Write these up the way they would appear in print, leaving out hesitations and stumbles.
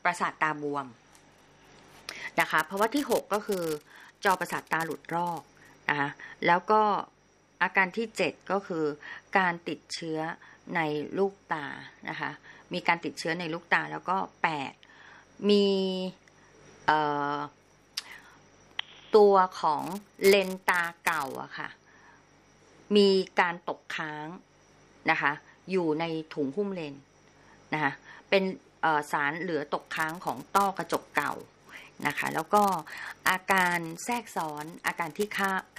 ประสาทตาบวมนะคะภาวะที่6ก็คือจอประสาทตาหลุดรอกนะคะแล้วก็อาการที่7ก็คือการติดเชื้อในลูกตานะคะมีการติดเชื้อในลูกตาแล้วก็8มีตัวของเลนตาเก่าอะค่ะมีการตกค้างนะคะอยู่ในถุงหุ้มเลนนะคะเป็นสารเหลือตกค้างของต้อกระจกเก่านะคะแล้วก็อาการแทรกซ้อนอาการที่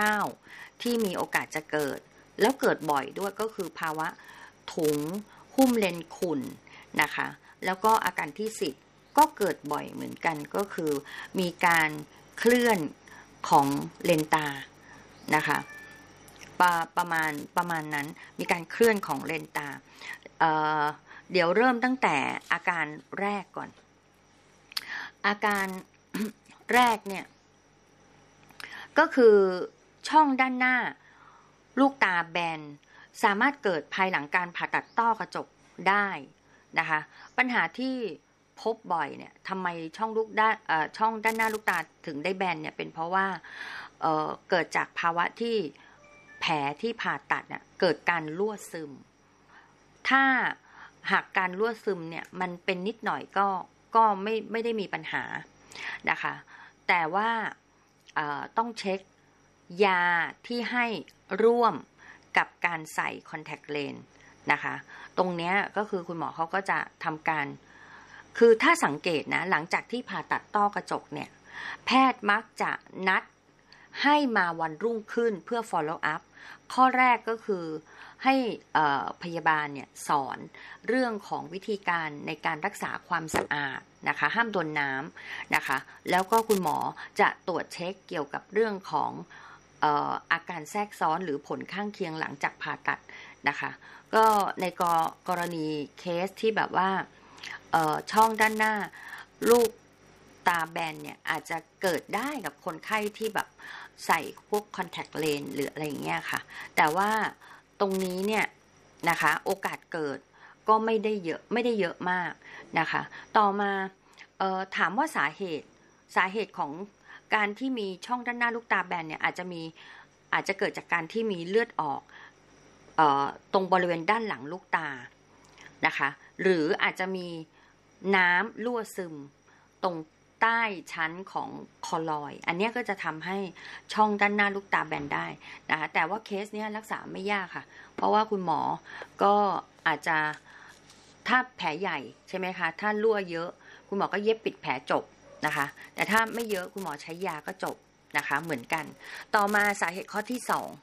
9ที่มีโอกาสจะเกิดแล้วเกิดบ่อยด้วยก็คือภาวะถุงหุ้มเลนขุ่นนะคะแล้วก็อาการที่10ก็เกิดบ่อยเหมือนกันก็คือมีการเคลื่อนของเลนตานะคะประมาณนั้นมีการเคลื่อนของเลนตาเดี๋ยวเริ่มตั้งแต่อาการแรกก่อนอาการแรกเนี่ยก็คือช่องด้านหน้าลูกตาแบนสามารถเกิดภายหลังการผ่าตัดต้อกระจกได้นะคะปัญหาที่พบบ่อยเนี่ยทำไมช่องด้านหน้าลูกตาถึงได้แบนเนี่ยเป็นเพราะว่าเกิดจากภาวะที่แผลที่ผ่าตัดเนี่ยเกิดการรั่วซึมถ้าหากการรั่วซึมเนี่ยมันเป็นนิดหน่อยก็ไม่ได้มีปัญหานะคะแต่ว่าต้องเช็คยาที่ให้ร่วมกับการใส่คอนแทคเลนส์นะคะตรงนี้ก็คือคุณหมอเขาก็จะทำการคือถ้าสังเกตนะหลังจากที่ผ่าตัดต้อกระจกเนี่ยแพทย์มักจะนัดให้มาวันรุ่งขึ้นเพื่อ follow up ข้อแรกก็คือให้พยาบาลเนี่ยสอนเรื่องของวิธีการในการรักษาความสะอาดนะคะห้ามโดนน้ำนะคะแล้วก็คุณหมอจะตรวจเช็คเกี่ยวกับเรื่องของอาการแทรกซ้อนหรือผลข้างเคียงหลังจากผ่าตัดนะคะก็ในกรณีเคสที่แบบว่าช่องด้านหน้าลูกตาแบนเนี่ยอาจจะเกิดได้กับคนไข้ที่แบบใส่พวกคอนแทคเลนส์หรืออะไรเงี้ยค่ะแต่ว่าตรงนี้เนี่ยนะคะโอกาสเกิดก็ไม่ได้เยอะมากนะคะต่อมาถามว่าสาเหตุของการที่มีช่องด้านหน้าลูกตาแบนเนี่ยอาจจะเกิดจากการที่มีเลือดออกตรงบริเวณด้านหลังลูกตานะคะหรืออาจจะมีน้ำรั่วซึมตรงใต้ชั้นของคอลอยด์อันนี้ก็จะทำให้ช่องด้านหน้าลูกตาแบนได้นะคะแต่ว่าเคสนี้รักษาไม่ยากค่ะเพราะว่าคุณหมอก็อาจจะถ้าแผลใหญ่ใช่ไหมคะถ้ารั่วเยอะคุณหมอก็เย็บปิดแผลจบนะคะแต่ถ้าไม่เยอะคุณหมอใช้ยาก็จบนะคะเหมือนกันต่อมาสาเหตุข้อที่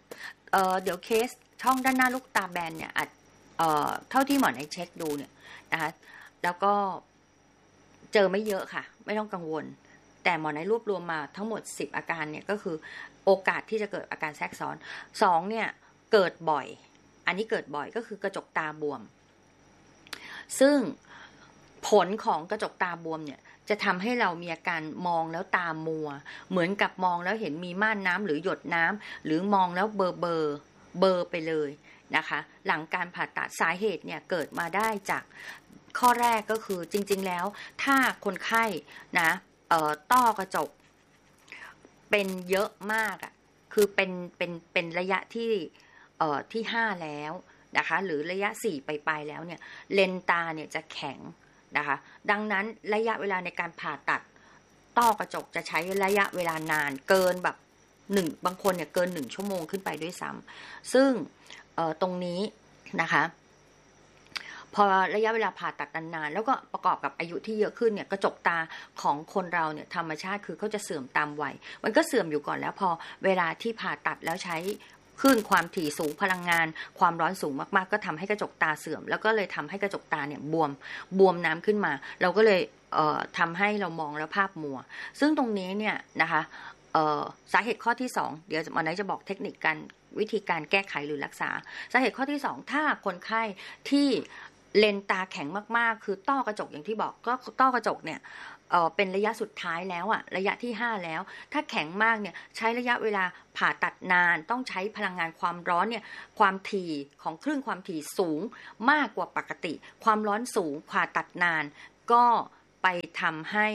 2เดี๋ยวเคสช่องด้านหน้าลูกตาแบนเนี่ยเท่าที่หมอในเช็คดูเนี่ยนะคะแล้วก็เจอไม่เยอะค่ะไม่ต้องกังวลแต่หมอในรวบรวมมาทั้งหมด10อาการเนี่ยก็คือโอกาสที่จะเกิดอาการแทรกซ้อน2เนี่ยเกิดบ่อยอันนี้เกิดบ่อยก็คือกระจกตาบวมซึ่งผลของกระจกตาบวมเนี่ยจะทำให้เรามีอาการมองแล้วตามัวเหมือนกับมองแล้วเห็นมีม่านน้ำหรือหยดน้ำหรือมองแล้วเบลอไปเลยนะคะหลังการผ่าตัดสาเหตุเนี่ยเกิดมาได้จากข้อแรกก็คือจริงๆแล้วถ้าคนไข้นะต้อกระจกเป็นเยอะมากอ่ะคือเป็นระยะที่5แล้วนะคะหรือระยะ4ไปแล้วเนี่ยเลนตาเนี่ยจะแข็งนะคะดังนั้นระยะเวลาในการผ่าตัดต้อกระจกจะใช้ระยะเวลานานเกินแบบบางคนเนี่ยเกิน1ชั่วโมงขึ้นไปด้วยซ้ำซึ่งตรงนี้นะคะพอระยะเวลาผ่าตัดนานๆแล้วก็ประกอบกับอายุที่เยอะขึ้นเนี่ยกระจกตาของคนเราเนี่ยธรรมชาติคือเขาจะเสื่อมตามวัยมันก็เสื่อมอยู่ก่อนแล้วพอเวลาที่ผ่าตัดแล้วใช้คลื่นความถี่สูงพลังงานความร้อนสูงมากๆก็ทำให้กระจกตาเสื่อมแล้วก็เลยทำให้กระจกตาเนี่ยบวมน้ำขึ้นมาเราก็เลยทำให้เรามองแล้วภาพมัวซึ่งตรงนี้เนี่ยนะคะสาเหตุข้อที่2เดี๋ยววันนี้จะบอกเทคนิคการวิธีการแก้ไขหรือรักษาสาเหตุข้อที่2ถ้าคนไข้ที่เลนตาแข็งมากๆคือต้อกระจกอย่างที่บอกก็ต้อกระจกเนี่ยเป็นระยะสุดท้ายแล้วอะระยะที่5แล้วถ้าแข็งมากเนี่ยใช้ระยะเวลาผ่าตัดนานต้องใช้พลังงานความร้อนเนี่ยความถี่ของคลื่นความถี่สูงมากกว่าปกติความร้อนสูงผ่าตัดนานก็ไปทำให้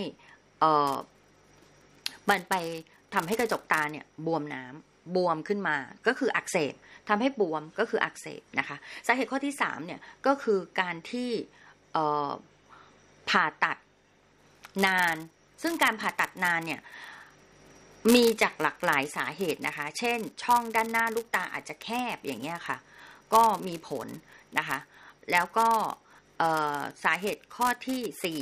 มันไปทำให้กระจกตาเนี่ยบวมน้ำบวมขึ้นมาก็คืออักเสบทำให้บวมก็คืออักเสบนะคะสาเหตุข้อที่3เนี่ยก็คือการที่ผ่าตัดนานซึ่งการผ่าตัดนานเนี่ยมีจากหลากหลายสาเหตุนะคะเช่นช่องด้านหน้าลูกตาอาจจะแคบอย่างเงี้ยค่ะก็มีผลนะคะแล้วก็สาเหตุข้อที่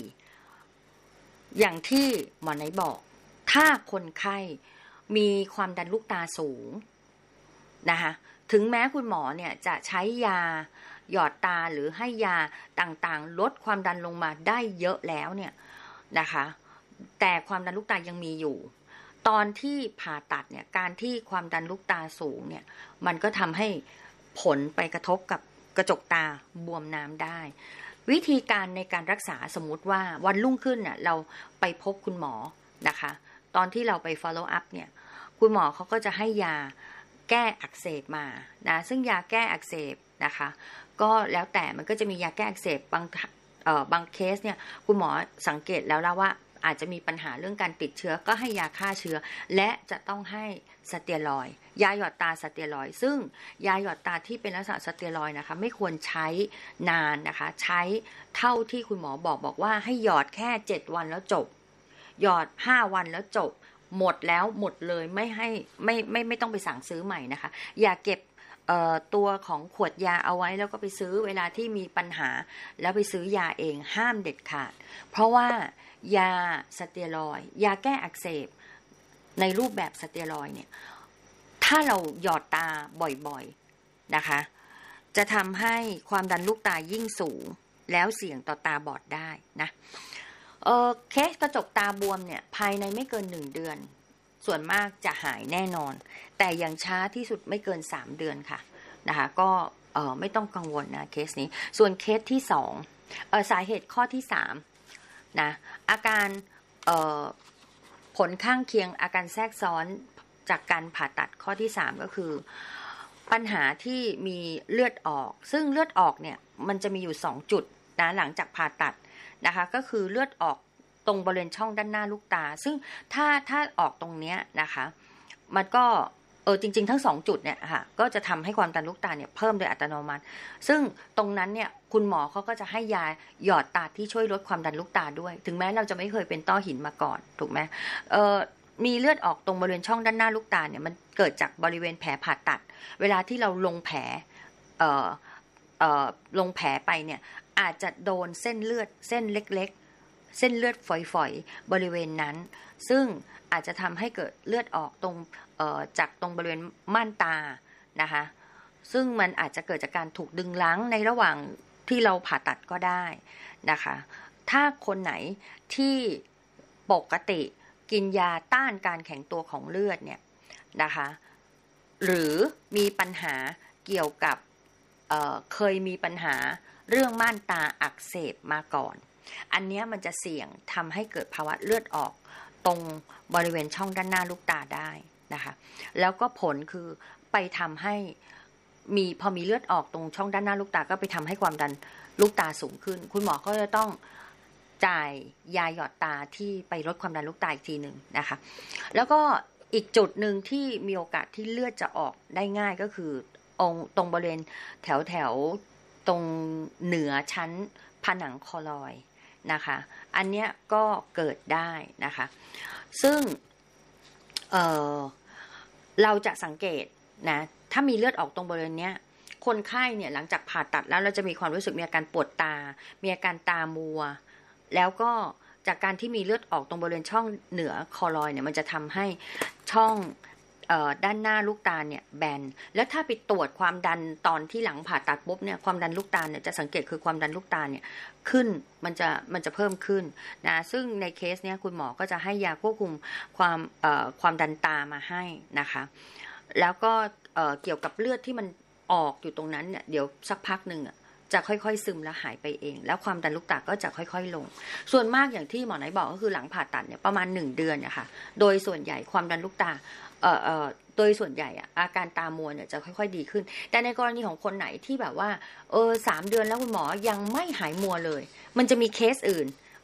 4อย่างที่หมอไหนบอกถ้าคนไข้มีความดันลูกตาสูงนะคะถึงแม้คุณหมอเนี่ยจะใช้ยาหยอดตาหรือให้ยาต่างๆลดความดันลงมาได้เยอะแล้วเนี่ยนะคะแต่ความดันลูกตายังมีอยู่ตอนที่ผ่าตัดเนี่ยการที่ความดันลูกตาสูงเนี่ยมันก็ทำให้ผลไปกระทบกับกระจกตาบวมน้ำได้วิธีการในการรักษาสมมุติว่าวันรุ่งขึ้นเนี่ยเราไปพบคุณหมอนะคะตอนที่เราไป follow up เนี่ยคุณหมอเขาก็จะให้ยาแก้อักเสบมานะซึ่งยาแก้อักเสบนะคะก็แล้วแต่มันก็จะมียาแก้อักเสบบางเคสเนี่ยคุณหมอสังเกตแล้วว่าอาจจะมีปัญหาเรื่องการติดเชื้อก็ให้ยาฆ่าเชื้อและจะต้องให้สเตียรอยด์ยาหยอดตาสเตียรอยด์ซึ่งยาหยอดตาที่เป็นลักษณะสเตียรอยด์นะคะไม่ควรใช้นานนะคะใช้เท่าที่คุณหมอบอกว่าให้หยอดแค่7วันแล้วจบหยอด5วันแล้วจบหมดแล้วหมดเลยไม่ต้องไปสั่งซื้อใหม่นะคะอย่าเก็บตัวของขวดยาเอาไว้แล้วก็ไปซื้อเวลาที่มีปัญหาแล้วไปซื้อยาเองห้ามเด็ดขาดเพราะว่ายาสเตียรอยด์ยาแก้อักเสบในรูปแบบสเตียรอยด์เนี่ยถ้าเราหยอดตาบ่อยๆนะคะจะทำให้ความดันลูกตายิ่งสูงแล้วเสี่ยงต่อตาบอดได้นะเคสกระจกตาบวมเนี่ยภายในไม่เกิน1เดือนส่วนมากจะหายแน่นอนแต่อย่างช้าที่สุดไม่เกิน3เดือนค่ะนะคะก็ไม่ต้องกังวลนะเคสนี้ส่วนเคสที่2สาเหตุข้อที่3นะอาการผลข้างเคียงอาการแทรกซ้อนจากการผ่าตัดข้อที่3ก็คือปัญหาที่มีเลือดออกซึ่งเลือดออกเนี่ยมันจะมีอยู่2จุดนะหลังจากผ่าตัดนะคะก็คือเลือดออกตรงบริเวณช่องด้านหน้าลูกตาซึ่งถ้าออกตรงเนี้ยนะคะมันก็จริงๆทั้ง2จุดเนี่ยค่ะก็จะทำให้ความดันลูกตาเนี่ยเพิ่มโดยอัตโนมัติซึ่งตรงนั้นเนี่ยคุณหมอเขาก็จะให้ยาหยอดตาที่ช่วยลดความดันลูกตาด้วยถึงแม้เราจะไม่เคยเป็นต้อหินมาก่อนถูกไหมมีเลือดออกตรงบริเวณช่องด้านหน้าลูกตาเนี่ยมันเกิดจากบริเวณแผลผ่าตัดเวลาที่เราลงแผลลงแผลไปเนี่ยอาจจะโดนเส้นเลือดเส้นเล็กๆเส้นเลือดฝอยๆบริเวณนั้นซึ่งอาจจะทำให้เกิดเลือดออกตรงจากตรงบริเวณม่านตานะคะซึ่งมันอาจจะเกิดจากการถูกดึงรั้งในระหว่างที่เราผ่าตัดก็ได้นะคะถ้าคนไหนที่ปกติกินยาต้านการแข็งตัวของเลือดเนี่ยนะคะหรือมีปัญหาเกี่ยวกับเคยมีปัญหาเรื่องม่านตาอักเสบมาก่อนอันนี้มันจะเสี่ยงทำให้เกิดภาวะเลือดออกตรงบริเวณช่องด้านหน้าลูกตาได้นะคะแล้วก็ผลคือไปทำให้พอมีเลือดออกตรงช่องด้านหน้าลูกตาก็ไปทำให้ความดันลูกตาสูงขึ้นคุณหมอก็จะต้องจ่ายยาหยอดตาที่ไปลดความดันลูกตาอีกทีหนึ่งนะคะแล้วก็อีกจุดหนึ่งที่มีโอกาสที่เลือดจะออกได้ง่ายก็คือตรงบริเวณแถวตรงเหนือชั้นผนังคอลอยด์นะคะอันเนี้ยก็เกิดได้นะคะซึ่งเราจะสังเกตนะถ้ามีเลือดออกตรงบริเวณเนี้ยคนไข้เนี่ยหลังจากผ่าตัดแล้วเราจะมีความรู้สึกมีอาการปวดตามีอาการตามัวแล้วก็จากการที่มีเลือดออกตรงบริเวณช่องเหนือคอลอยด์เนี่ยมันจะทำให้ช่องด้านหน้าลูกตาเนี่ยแบนแล้วถ้าไปตรวจความดันตอนที่หลังผ่าตัดปุ๊บเนี่ยความดันลูกตาเนี่ยจะสังเกตคือความดันลูกตาเนี่ยขึ้นมันจะเพิ่มขึ้นนะซึ่งในเคสเนี้ยคุณหมอก็จะให้ยาควบคุมความดันตามาให้นะคะแล้วก็เกี่ยวกับเลือดที่มันออกอยู่ตรงนั้นเนี่ยเดี๋ยวสักพักหนึ่งจะค่อยๆซึมแล้วหายไปเองแล้วความดันลูกตาก็จะค่อยๆลงส่วนมากอย่างที่หมอไหนบอกก็คือหลังผ่าตัดเนี่ยประมาณ1 เดือนนะคะโดยส่วนใหญ่ความดันลูกตาโดยส่วนใหญ่อาการตามัวเนี่ยจะค่อยๆดีขึ้นแต่ในกรณีของคนไหนที่แบบว่า3 เดือนแล้วคุณหมอยังไม่หายมัวเลยมันจะมีเคสอื่น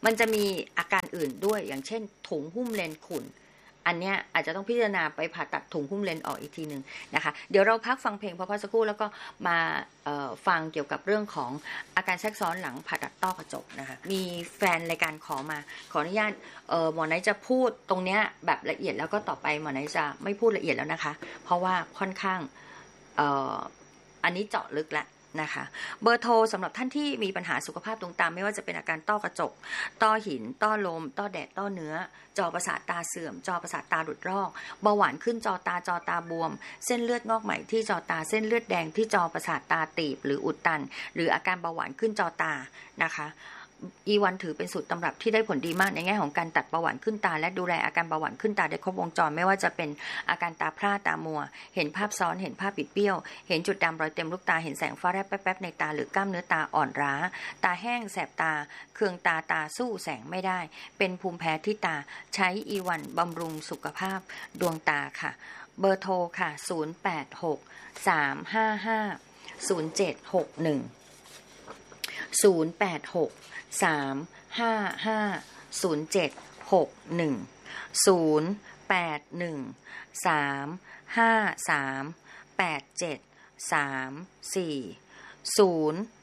มันจะมีอาการอื่นด้วยอย่างเช่นถุงหุ้มเลนขุ่นอันเนี้ยอาจจะต้องพิจารณาไปผ่าตัดถุงหุ้มเลนออกอีกทีหนึ่งนะคะเดี๋ยวเราพักฟังเพลงพอสักครู่แล้วก็มาฟังเกี่ยวกับเรื่องของอาการแทรกซ้อนหลังผ่าตัดต้อกระจกนะคะมีแฟนรายการขอมาขออนุญาตหมอไนท์จะพูดตรงเนี้ยแบบละเอียดแล้วก็ต่อไปหมอไนท์จะไม่พูดละเอียดแล้วนะคะเพราะว่าค่อนข้างอันนี้เจาะลึกแล้วนะคะเบอร์โทรสำหรับท่านที่มีปัญหาสุขภาพดวงตาไม่ว่าจะเป็นอาการต้อกระจกต้อหินต้อลมต้อแดดต้อเนื้อจอประสาทตาเสื่อมจอประสาทตาหลุดรอกเบาหวานขึ้นจอตาบวมเส้นเลือดงอกใหม่ที่จอตาเส้นเลือดแดงที่จอประสาทตาตีบหรืออุดตันหรืออาการเบาหวานขึ้นจอตานะคะE1 ถือเป็นสูตรตำรับที่ได้ผลดีมากในแง่ของการตัดเบาหวานขึ้นตาและดูแลอาการเบาหวานขึ้นตาได้ครบวงจรไม่ว่าจะเป็นอาการตาพร่าตามัวเห็นภาพซ้อนเห็นภาพบิดเบี้ยวเห็นจุดดำรอยเต็มลูกตาเห็นแสงฟ้าแลบแป๊บๆในตาหรือกล้ามเนื้อตาอ่อนล้าตาแห้งแสบตาเคืองตาสู้แสงไม่ได้เป็นภูมิแพ้ที่ตาใช้ E1 บำรุงสุขภาพดวงตาค่ะเบอร์โทรค่ะ086 355 0761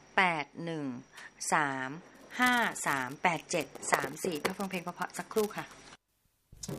081-355-0761 081-355-8734 081-355-8734พักฟังเพลงเพราะๆสักครู่ค่ะ